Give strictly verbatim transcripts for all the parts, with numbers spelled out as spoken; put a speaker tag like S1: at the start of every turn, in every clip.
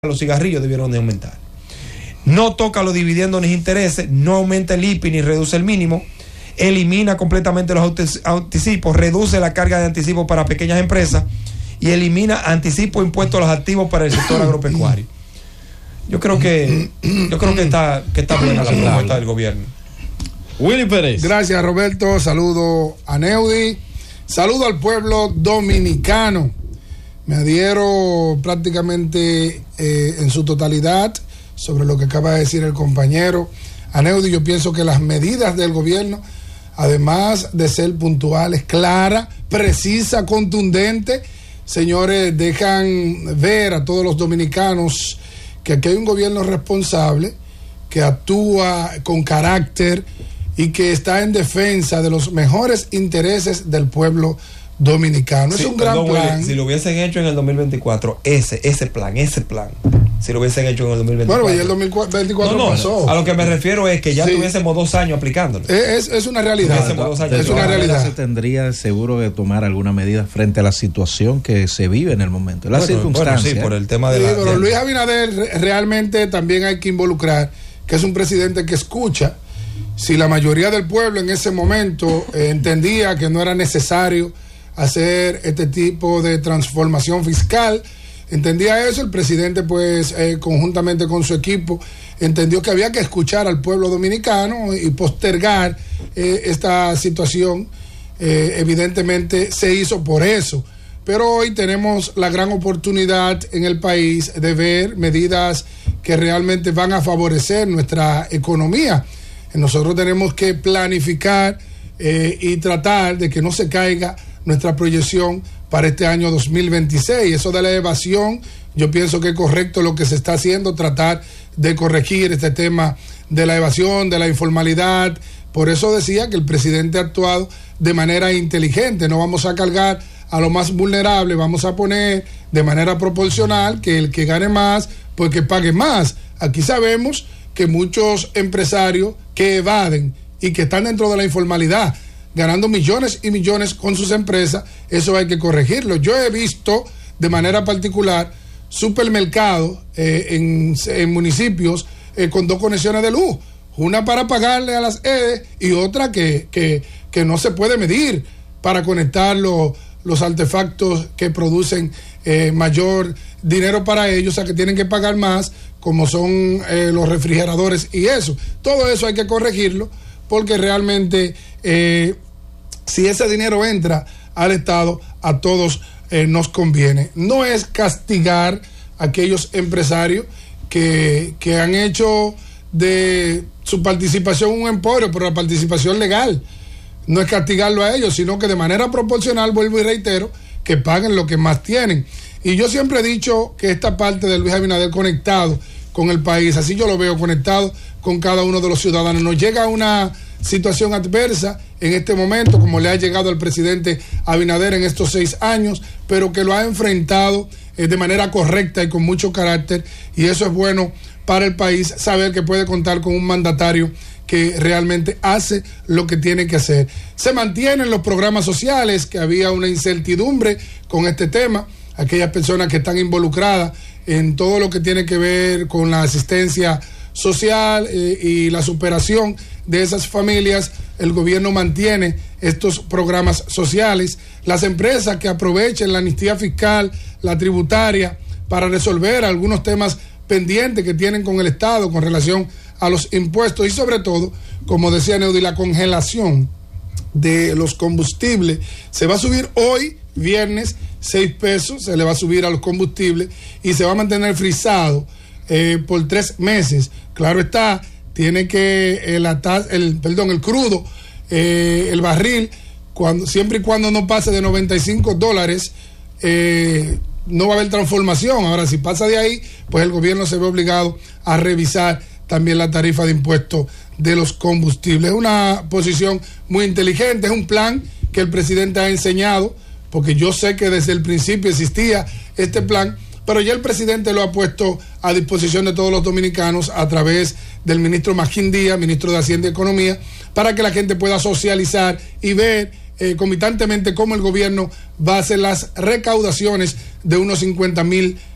S1: los cigarrillos debieron de aumentar. No toca los dividendos ni intereses, no aumenta el I P I ni reduce el mínimo, elimina completamente los anticipos, reduce la carga de anticipos para pequeñas empresas y elimina anticipo impuestos a los activos para el sector agropecuario. Yo creo que yo creo que está que está buena la propuesta del gobierno.
S2: Willy Pérez.
S3: Gracias, Roberto. Saludo a Neudi. Saludo al pueblo dominicano. Me adhiero prácticamente eh, en su totalidad sobre lo que acaba de decir el compañero Aneudi. Yo pienso que las medidas del gobierno, además de ser puntuales, claras, precisas, contundentes, señores, dejan ver a todos los dominicanos que aquí hay un gobierno responsable, que actúa con carácter y que está en defensa de los mejores intereses del pueblo dominicano. Sí, es un gran perdón, plan.
S1: Willy, si lo hubiesen hecho en el dos mil veinticuatro, ese, ese plan, ese plan, si lo hubiesen hecho en el dos mil veinticuatro.
S3: Bueno, y el dos mil veinticuatro no, no, pasó.
S1: A lo que me refiero es que ya sí. tuviésemos dos años aplicándolo.
S3: Es, es una realidad.
S4: De
S3: es una realidad.
S4: Se tendría seguro que tomar alguna medida frente a la situación que se vive en el momento, la
S1: bueno,
S4: circunstancia.
S1: Bueno, sí, por el tema de
S3: sí,
S1: la...
S3: Pero
S1: de...
S3: Luis Abinader realmente también hay que involucrar que es un presidente que escucha. Si la mayoría del pueblo en ese momento eh, entendía que no era necesario hacer este tipo de transformación fiscal, entendía eso, el presidente pues eh, conjuntamente con su equipo entendió que había que escuchar al pueblo dominicano y postergar eh, esta situación. Eh, evidentemente se hizo por eso, pero hoy tenemos la gran oportunidad en el país de ver medidas que realmente van a favorecer nuestra economía. Nosotros tenemos que planificar eh, y tratar de que no se caiga nuestra proyección para este año dos mil veintiséis. Eso de la evasión, yo pienso que es correcto lo que se está haciendo, tratar de corregir este tema de la evasión, de la informalidad. Por eso decía que el presidente ha actuado de manera inteligente. No vamos a cargar a lo más vulnerable, vamos a poner de manera proporcional que el que gane más, pues que pague más. Aquí sabemos que muchos empresarios que evaden y que están dentro de la informalidad, ganando millones y millones con sus empresas, eso hay que corregirlo. Yo he visto de manera particular supermercados eh, en, en municipios eh, con dos conexiones de luz, una para pagarle a las E D E y otra que, que, que no se puede medir para conectar los, los artefactos que producen eh, mayor dinero para ellos, o sea que tienen que pagar más, como son eh, los refrigeradores y eso. Todo eso hay que corregirlo porque realmente eh, si ese dinero entra al Estado, a todos eh, nos conviene. No es castigar a aquellos empresarios que, que han hecho de su participación un emporio, pero la participación legal. No es castigarlo a ellos, sino que de manera proporcional, vuelvo y reitero, que paguen lo que más tienen. Y yo siempre he dicho que esta parte de Luis Abinader conectado con el país, así yo lo veo, conectado con cada uno de los ciudadanos. Nos llega una situación adversa en este momento, como le ha llegado al presidente Abinader en estos seis años, pero que lo ha enfrentado eh, de manera correcta y con mucho carácter, y eso es bueno para el país, saber que puede contar con un mandatario que realmente hace lo que tiene que hacer. Se mantienen los programas sociales, que había una incertidumbre con este tema, aquellas personas que están involucradas en todo lo que tiene que ver con la asistencia social eh, y la superación de esas familias. El gobierno mantiene estos programas sociales. Las empresas que aprovechen la amnistía fiscal, la tributaria, para resolver algunos temas pendientes que tienen con el Estado con relación a los impuestos y sobre todo, como decía Neudi, la congelación de los combustibles. Se va a subir hoy, viernes, seis pesos, se le va a subir a los combustibles y se va a mantener frisado eh, por tres meses. Claro está, tiene que el, el perdón, el crudo, eh, el barril, cuando, siempre y cuando no pase de noventa y cinco dólares, eh, no va a haber transformación. Ahora, si pasa de ahí, pues el gobierno se ve obligado a revisar también la tarifa de impuestos de los combustibles. Es una posición muy inteligente, es un plan que el presidente ha enseñado, porque yo sé que desde el principio existía este plan, pero ya el presidente lo ha puesto a disposición de todos los dominicanos a través del ministro Magín Díaz, ministro de Hacienda y Economía, para que la gente pueda socializar y ver eh, comitantemente cómo el gobierno va a hacer las recaudaciones de unos cincuenta mil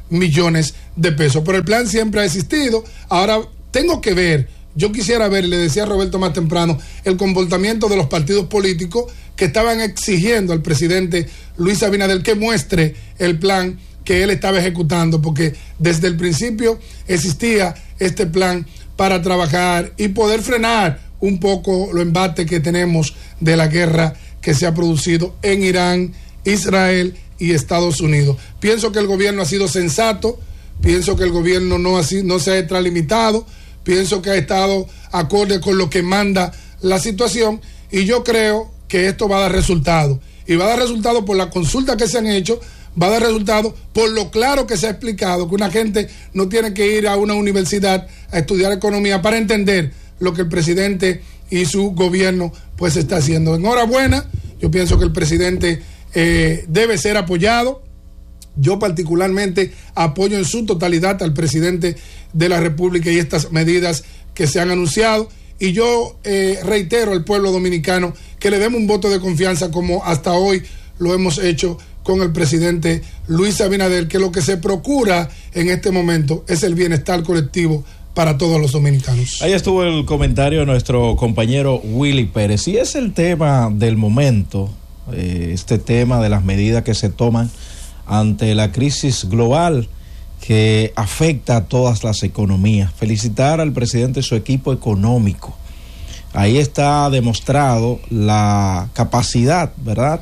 S3: millones de pesos. Pero el plan siempre ha existido. Ahora tengo que ver, yo quisiera ver, le decía a Roberto más temprano, el comportamiento de los partidos políticos que estaban exigiendo al presidente Luis Abinader que muestre el plan que él estaba ejecutando, porque desde el principio existía este plan para trabajar y poder frenar un poco los embates que tenemos de la guerra que se ha producido en Irán, Israel y Estados Unidos. Pienso que el gobierno ha sido sensato, pienso que el gobierno no, ha, no se ha extralimitado, pienso que ha estado acorde con lo que manda la situación, y yo creo que esto va a dar resultado. Y va a dar resultado por las consultas que se han hecho, va a dar resultado por lo claro que se ha explicado, que una gente no tiene que ir a una universidad a estudiar economía para entender lo que el presidente y su gobierno pues está haciendo. Enhorabuena, yo pienso que el presidente eh, debe ser apoyado. Yo particularmente apoyo en su totalidad al presidente de la República y estas medidas que se han anunciado, y yo eh, reitero al pueblo dominicano que le demos un voto de confianza como hasta hoy lo hemos hecho con el presidente Luis Abinader, que lo que se procura en este momento es el bienestar colectivo para todos los dominicanos.
S4: Ahí estuvo el comentario de nuestro compañero Willy Pérez, y es el tema del momento, eh, este tema de las medidas que se toman ante la crisis global que afecta a todas las economías. Felicitar al presidente y su equipo económico. Ahí está demostrado la capacidad, ¿verdad?,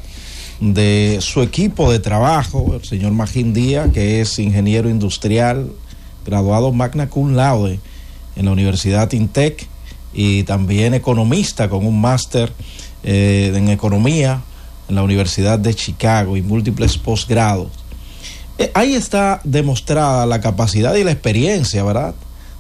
S4: de su equipo de trabajo, el señor Magín Díaz, que es ingeniero industrial, graduado magna cum laude en la Universidad INTEC, y también economista con un máster eh, en economía en la Universidad de Chicago y múltiples posgrados. Eh, ahí está demostrada la capacidad y la experiencia, ¿verdad?,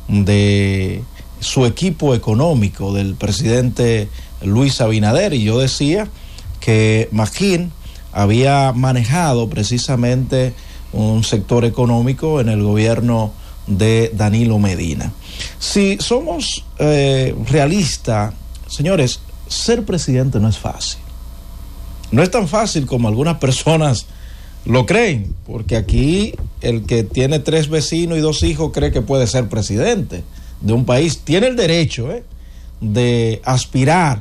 S4: de su equipo económico, del presidente Luis Abinader. Y yo decía que Magín había manejado precisamente un sector económico en el gobierno de Danilo Medina. Si somos eh, realistas, señores, ser presidente no es fácil. No es tan fácil como algunas personas lo creen, porque aquí el que tiene tres vecinos y dos hijos cree que puede ser presidente de un país. Tiene el derecho eh, de aspirar,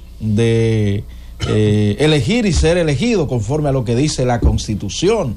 S4: de eh, elegir y ser elegido conforme a lo que dice la Constitución.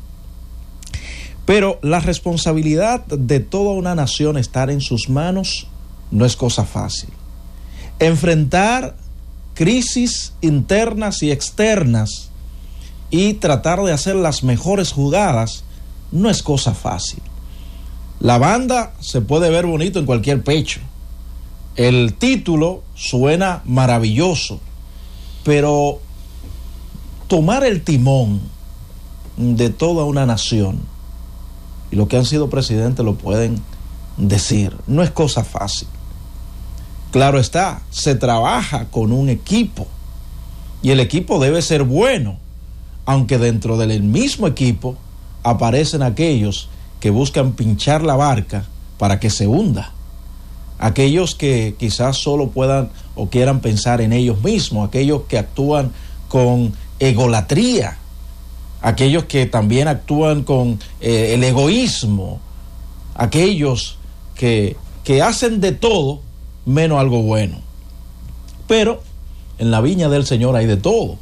S4: Pero la responsabilidad de toda una nación estar en sus manos no es cosa fácil. Enfrentar crisis internas y externas y tratar de hacer las mejores jugadas no es cosa fácil. La banda se puede ver bonito en cualquier pecho. El título suena maravilloso, pero tomar el timón de toda una nación, y los que han sido presidentes lo pueden decir, no es cosa fácil. Claro está, se trabaja con un equipo y el equipo debe ser bueno, aunque dentro del mismo equipo aparecen aquellos que buscan pinchar la barca para que se hunda, aquellos que quizás solo puedan o quieran pensar en ellos mismos, aquellos que actúan con egolatría, aquellos que también actúan con eh, el egoísmo, aquellos que, que hacen de todo menos algo bueno. Pero en la viña del Señor hay de todo.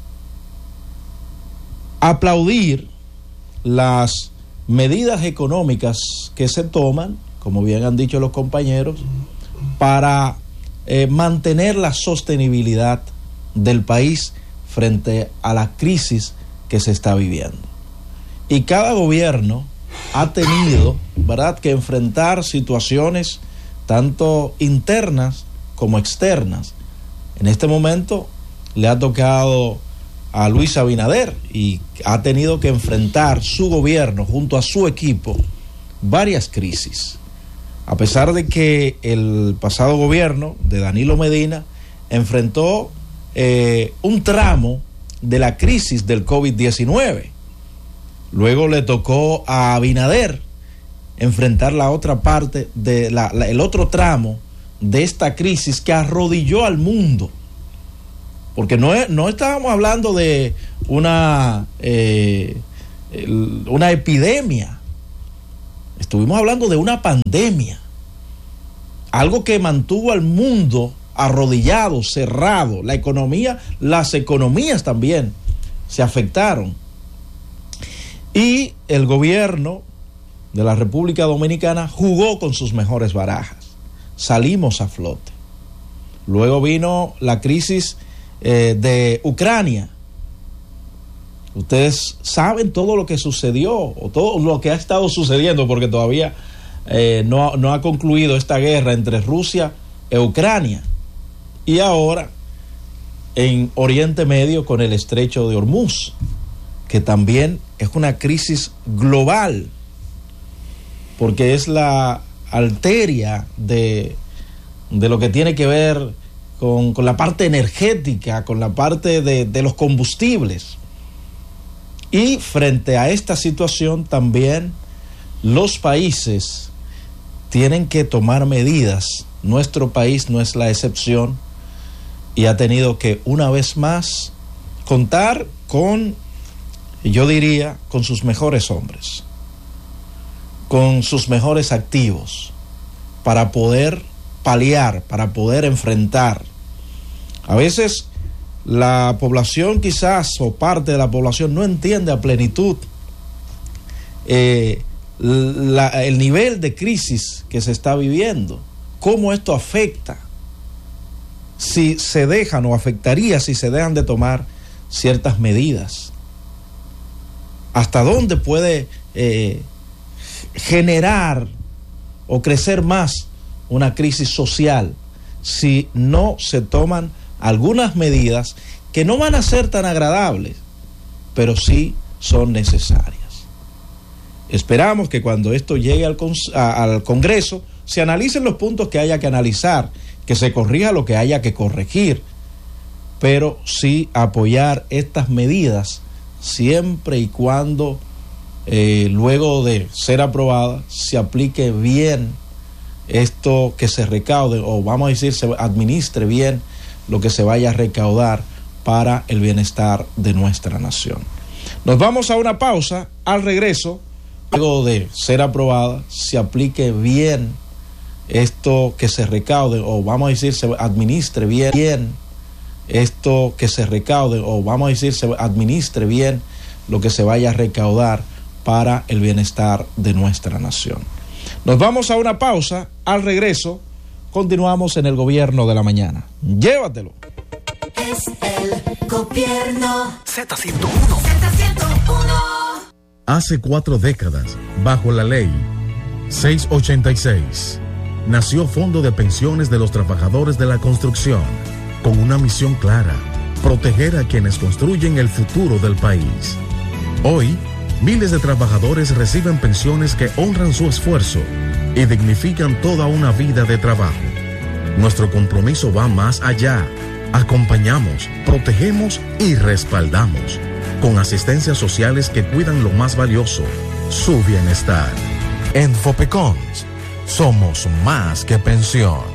S4: Aplaudir las medidas económicas que se toman, como bien han dicho los compañeros, para eh, mantener la sostenibilidad del país frente a la crisis que se está viviendo. Y cada gobierno ha tenido, ¿verdad?, que enfrentar situaciones tanto internas como externas. En este momento le ha tocado a Luis Abinader y ha tenido que enfrentar su gobierno junto a su equipo varias crisis. A pesar de que el pasado gobierno de Danilo Medina enfrentó eh, un tramo de la crisis del COVID diecinueve. Luego le tocó a Abinader enfrentar la otra parte, de la, la, el otro tramo de esta crisis que arrodilló al mundo. Porque no, es, no estábamos hablando de una, eh, una epidemia. Estuvimos hablando de una pandemia, algo que mantuvo al mundo arrodillado, cerrado. La economía, las economías también se afectaron. Y el gobierno de la República Dominicana jugó con sus mejores barajas. Salimos a flote. Luego vino la crisis eh, de Ucrania. Ustedes saben todo lo que sucedió, o todo lo que ha estado sucediendo, porque todavía eh, no, no ha concluido esta guerra entre Rusia e Ucrania. Y ahora en Oriente Medio con el estrecho de Hormuz, que también es una crisis global, porque es la arteria de, de lo que tiene que ver con, con la parte energética, con la parte de, de los combustibles. Y frente a esta situación también los países tienen que tomar medidas. Nuestro país no es la excepción y ha tenido que una vez más contar con, yo diría, con sus mejores hombres, con sus mejores activos, para poder paliar, para poder enfrentar. A veces la población quizás, o parte de la población, no entiende a plenitud eh, la, el nivel de crisis que se está viviendo, cómo esto afecta, si se dejan o afectaría si se dejan de tomar ciertas medidas, hasta dónde puede eh, generar o crecer más una crisis social si no se toman algunas medidas que no van a ser tan agradables, pero sí son necesarias. Esperamos que cuando esto llegue al, a, al Congreso se analicen los puntos que haya que analizar, que se corrija lo que haya que corregir, pero sí apoyar estas medidas siempre y cuando eh, luego de ser aprobadas se aplique bien esto que se recaude, o vamos a decir, se administre bien lo que se vaya a recaudar para el bienestar de nuestra nación. Nos vamos a una pausa. Al regreso, luego de ser aprobada, se aplique bien esto que se recaude, o vamos a decir, se administre bien, bien esto que se recaude, o vamos a decir, se administre bien lo que se vaya a recaudar para el bienestar de nuestra nación. Nos vamos a una pausa. Al regreso, continuamos en el Gobierno de la Mañana. Llévatelo.
S5: Es el Gobierno
S6: Z ciento uno.
S5: Z ciento uno.
S7: Hace cuatro décadas, bajo la ley seiscientos ochenta y seis, nació Fondo de Pensiones de los Trabajadores de la Construcción, con una misión clara: proteger a quienes construyen el futuro del país. Hoy, miles de trabajadores reciben pensiones que honran su esfuerzo y dignifican toda una vida de trabajo. Nuestro compromiso va más allá. Acompañamos, protegemos y respaldamos, con asistencias sociales que cuidan lo más valioso, su bienestar. En Fopecons, somos más que pensión.